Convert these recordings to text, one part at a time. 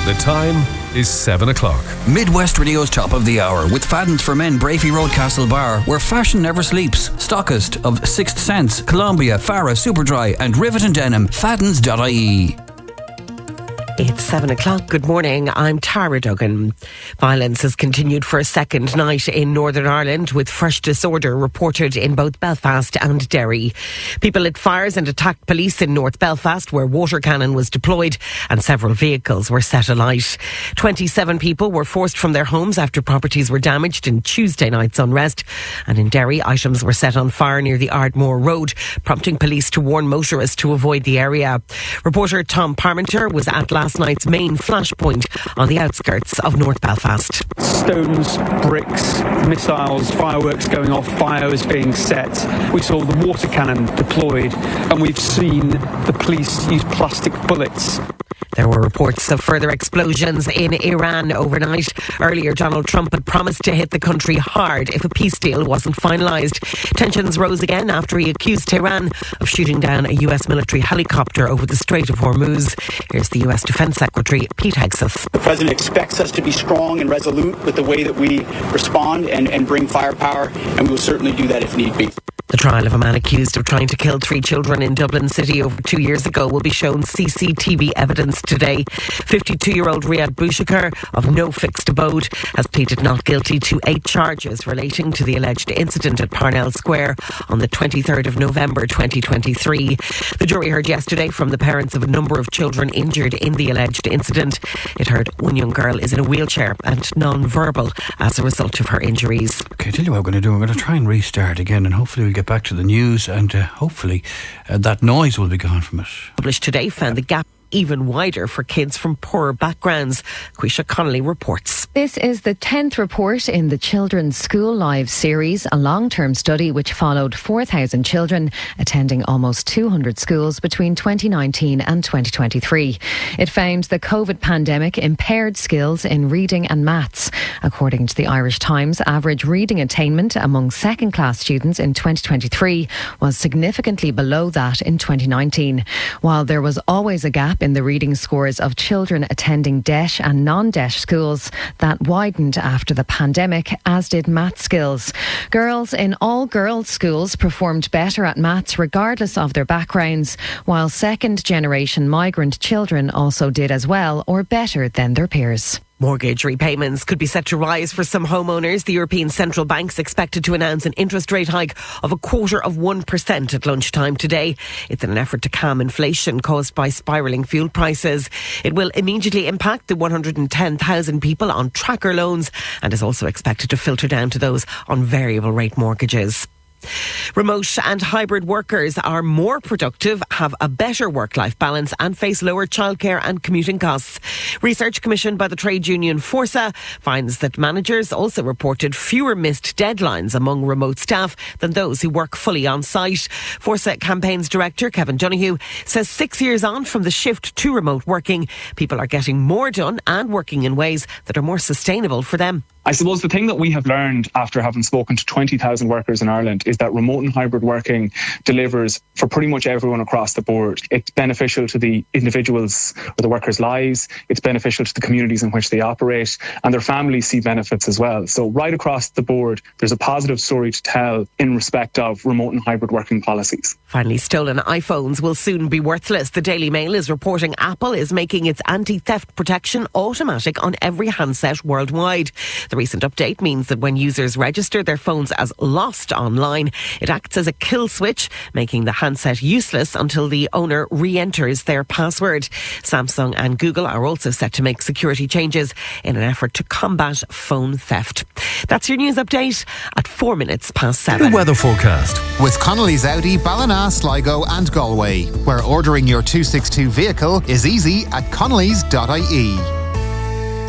The time is 7 o'clock. Midwest Radio's Top of the Hour with Fadden's for Men, Brafey Road, Castlebar, where fashion never sleeps. Stockist of Sixth Sense, Columbia, Farah, Superdry and Rivet and Denim. Faddens.ie. It's 7 o'clock. Good morning. I'm Tara Duggan. Violence has continued for a second night in Northern Ireland, with fresh disorder reported in both Belfast and Derry. People lit fires and attacked police in North Belfast, where water cannon was deployed and several vehicles were set alight. 27 people were forced from their homes after properties were damaged in Tuesday night's unrest. And in Derry, items were set on fire near the Ardmore Road, prompting police to warn motorists to avoid the area. Reporter Tom Parmenter was at last night's main flashpoint on the outskirts of North Belfast. Stones, bricks, missiles, fireworks going off, fires being set. We saw the water cannon deployed, and we've seen the police use plastic bullets. There were reports of further explosions in Iran overnight. Earlier, Donald Trump had promised to hit the country hard if a peace deal wasn't finalised. Tensions rose again after he accused Tehran of shooting down a US military helicopter over the Strait of Hormuz. Here's the US Defence Secretary, Pete Hegseth. The President expects us to be strong and resolute with the way that we respond and bring firepower, and we will certainly do that if need be. The trial of a man accused of trying to kill 3 children in Dublin City over 2 years ago will be shown CCTV evidence today. 52-year-old Riyad Bouchakar, of no fixed abode, has pleaded not guilty to 8 charges relating to the alleged incident at Parnell Square on the 23rd of November 2023. The jury heard yesterday from the parents of a number of children injured in the alleged incident. It heard one young girl is in a wheelchair and non-verbal as a result of her injuries. Okay, tell you what I'm going to do. I'm going to try and restart again, and hopefully we'll get back to the news, and hopefully that noise will be gone from it. Published today found the gap even wider for kids from poorer backgrounds. Quisha Connolly reports. This is the 10th report in the Children's School Lives series, a long-term study which followed 4,000 children attending almost 200 schools between 2019 and 2023. It found the COVID pandemic impaired skills in reading and maths. According to the Irish Times, average reading attainment among second-class students in 2023 was significantly below that in 2019. While there was always a gap in the reading scores of children attending DEIS and non-DEIS schools, that widened after the pandemic, as did maths skills. Girls in all girls schools performed better at maths regardless of their backgrounds, while second generation migrant children also did as well or better than their peers. Mortgage repayments could be set to rise for some homeowners. The European Central Bank's expected to announce an interest rate hike of 0.25% at lunchtime today. It's in an effort to calm inflation caused by spiralling fuel prices. It will immediately impact the 110,000 people on tracker loans and is also expected to filter down to those on variable rate mortgages. Remote and hybrid workers are more productive, have a better work-life balance and face lower childcare and commuting costs. Research commissioned by the trade union Forsa finds that managers also reported fewer missed deadlines among remote staff than those who work fully on site. Forsa campaigns director Kevin Donoghue says 6 years on from the shift to remote working, people are getting more done and working in ways that are more sustainable for them. I suppose the thing that we have learned after having spoken to 20,000 workers in Ireland is that remote and hybrid working delivers for pretty much everyone across the board. It's beneficial to the individuals or the workers' lives, it's beneficial to the communities in which they operate, and their families see benefits as well. So right across the board, there's a positive story to tell in respect of remote and hybrid working policies. Finally, stolen iPhones will soon be worthless. The Daily Mail is reporting Apple is making its anti-theft protection automatic on every handset worldwide. The recent update means that when users register their phones as lost online, it acts as a kill switch, making the handset useless until the owner re-enters their password. Samsung and Google are also set to make security changes in an effort to combat phone theft. That's your news update at 7:04. The weather forecast with Connolly's Audi, Ballina, Sligo and Galway, where ordering your 262 vehicle is easy at connellys.ie.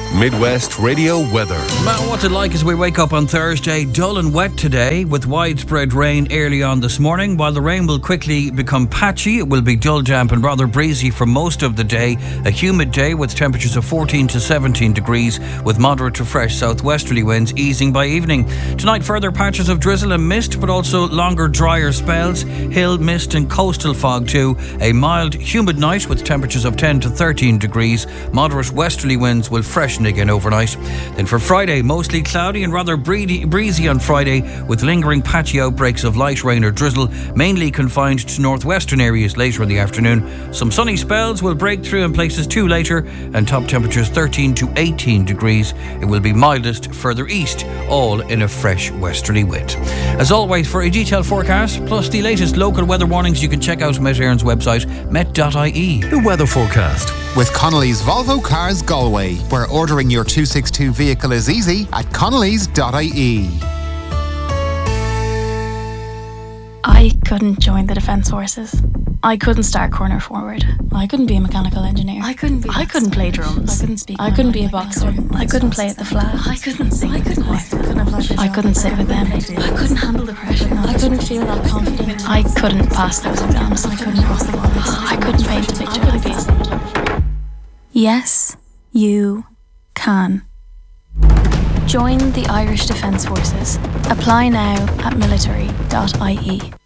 Midwest Radio weather. Well, what's it like as we wake up on Thursday? Dull and wet today with widespread rain early on this morning. While the rain will quickly become patchy, it will be dull, damp and rather breezy for most of the day. A humid day with temperatures of 14 to 17 degrees with moderate to fresh southwesterly winds easing by evening. Tonight, further patches of drizzle and mist, but also longer, drier spells. Hill, mist and coastal fog too. A mild, humid night with temperatures of 10 to 13 degrees. Moderate westerly winds will freshen again overnight. Then for Friday, mostly cloudy and rather breezy on Friday with lingering patchy outbreaks of light rain or drizzle, mainly confined to northwestern areas later in the afternoon. Some sunny spells will break through in places too later and top temperatures 13 to 18 degrees. It will be mildest further east, all in a fresh westerly wind. As always, for a detailed forecast plus the latest local weather warnings, you can check out Met Éireann's website, met.ie. The weather forecast. With Connolly's Volvo Cars Galway, where ordering your 262 vehicle is easy at connellys.ie. I couldn't join the Defence Forces. I couldn't start corner forward. I couldn't be a mechanical engineer. I couldn't play drums. I couldn't speak. I couldn't be a boxer. I couldn't play at the flag. I couldn't sing. I couldn't sit with them. I couldn't handle the pressure. I couldn't feel that confident. I couldn't pass those exams. I couldn't cross the borders. I couldn't paint the picture like this. Yes, you can. Join the Irish Defence Forces. Apply now at military.ie.